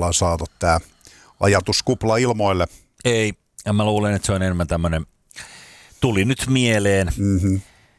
ollaan saatu tämä ajatuskupla ilmoille. Ei, ja mä luulen, että se on enemmän tämmöinen, tuli nyt mieleen. Mm-hmm.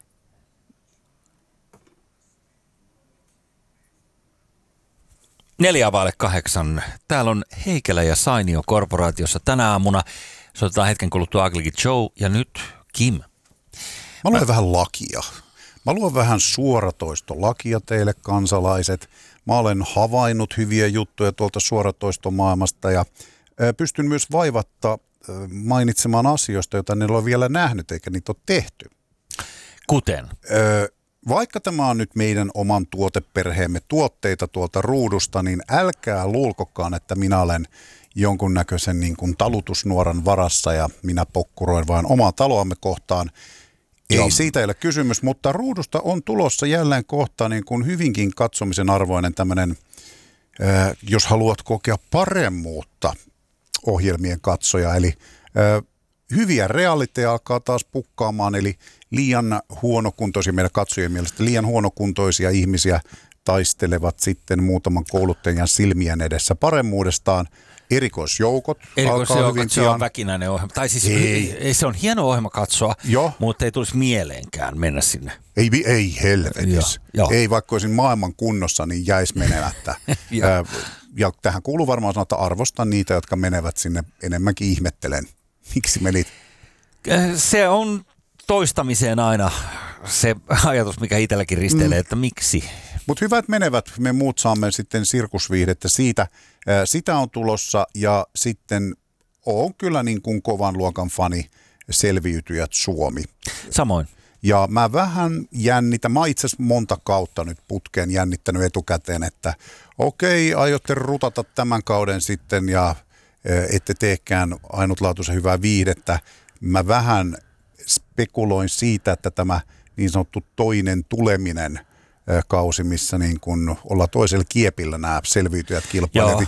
Neljä vaille 8. Täällä on Heikelä ja Sainio korporaatiossa tänä aamuna. Soitetaan hetken kuluttua Ugly Kid Joe ja nyt Kim. Mä luen vähän lakia. Mä luen vähän suoratoistolakia teille kansalaiset. Mä olen havainnut hyviä juttuja tuolta suoratoistomaailmasta ja pystyn myös vaivatta mainitsemaan asioista, joita ne ole vielä nähnyt eikä niitä ole tehty. Kuten? Vaikka tämä on nyt meidän oman tuoteperheemme tuotteita tuolta ruudusta, niin älkää luulkokaan, että minä olen jonkunnäköisen niin kuin talutusnuoran varassa ja minä pokkuroin vain omaa taloamme kohtaan. Ei siitä ei ole kysymys, mutta ruudusta on tulossa jälleen kohta niin kuin hyvinkin katsomisen arvoinen tämmöinen, jos haluat kokea paremmuutta ohjelmien katsoja, eli hyviä realiteja alkaa taas pukkaamaan, eli liian huonokuntoisia, meidän katsojien mielestä liian huonokuntoisia ihmisiä taistelevat sitten muutaman kouluttajan silmien edessä paremmuudestaan. Erikoisjoukot alkaa hyvin se on väkinäinen ohjelma. Tai siis ei se on hieno ohjelma katsoa, mutta ei tulisi mieleenkään mennä sinne. Ei helvetissä. Ei vaikka olisin maailman kunnossa, niin jäisi menemättä. Ja tähän kuuluu varmaan sanoa, että arvostan niitä, jotka menevät sinne enemmänkin ihmettelen. Miksi menit? Se on toistamiseen aina se ajatus, mikä itselläkin risteilee, että miksi. Mutta hyvät menevät, me muut saamme sitten sirkusviihdettä siitä. Sitä on tulossa ja sitten on kyllä niin kuin kovan luokan fani Selviytyjät Suomi. Samoin. Ja mä vähän jännitän, mä itse asiassa monta kautta nyt putkeen jännittänyt etukäteen, että okei, aiotte rutata tämän kauden sitten ja ette teekään ainutlaatuisen hyvää viihdettä. Mä vähän spekuloin siitä, että tämä niin sanottu toinen tuleminen kausi, missä niin kun ollaan toisella kiepillä nämä selviytyjät kilpailijat.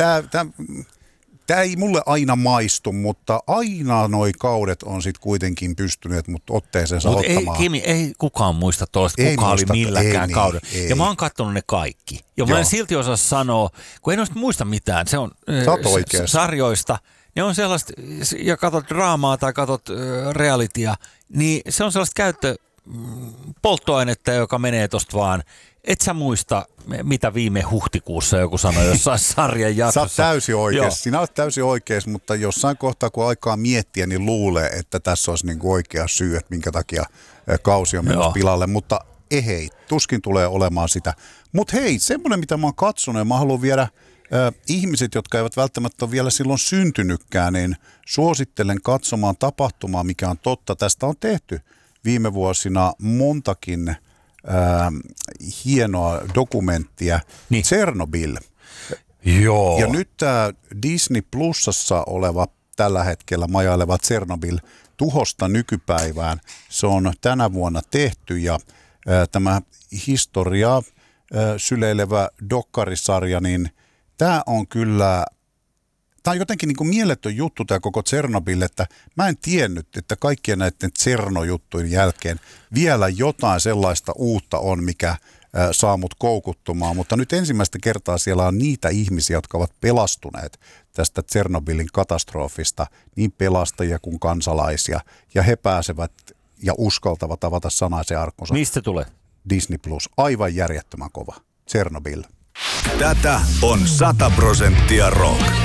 Tämä ei mulle aina maistu, mutta aina noi kaudet on sitten kuitenkin pystyneet mut otteeseensa ottamaan. Kimi, ei kukaan muista tuosta, kuka oli milläkään kaudella. Ja mä oon katsonut ne kaikki. Ja mä en silti osaa sanoa, kun en noista muista mitään. Se on sarjoista. Ne on sellaista, ja katsot draamaa tai katsot realitya, niin se on sellaista polttoainetta, joka menee tosta vaan. Et sä muista, mitä viime huhtikuussa joku sanoi jossain sarjan jaksossa. Sä oot täysin oikeassa. Sinä olet täysin oikeassa, mutta jossain kohtaa, kun aikaa miettiä, niin luulee, että tässä olisi niin kuin oikea syy, että minkä takia kausi on menossa pilalle. Mutta ei, tuskin tulee olemaan sitä. Mutta hei, semmoinen, mitä mä oon katsonut, ja mä haluan viedä ihmiset, jotka eivät välttämättä ole vielä silloin syntynytkään, niin suosittelen katsomaan tapahtumaa, mikä on totta. Tästä on tehty viime vuosina montakin hienoa dokumenttia. Niin. Chernobyl. Joo. Ja nyt tämä Disney Plusassa oleva tällä hetkellä majaileva Chernobyl tuhosta nykypäivään. Se on tänä vuonna tehty ja tämä historiaa syleilevä dokkarisarja, niin tämä on kyllä, tämä on jotenkin niin kuin mieletön juttu tämä koko Chernobyl, että mä en tiennyt, että kaikkien näiden Cherno-juttujen jälkeen vielä jotain sellaista uutta on, mikä saa mut koukuttumaan, mutta nyt ensimmäistä kertaa siellä on niitä ihmisiä, jotka ovat pelastuneet tästä Chernobylin katastrofista, niin pelastajia kuin kansalaisia, ja he pääsevät ja uskaltavat avata sanaisen arkkunsa. Mistä tulee? Disney Plus, aivan järjettömän kova. Chernobyl. Tätä on 100% rock.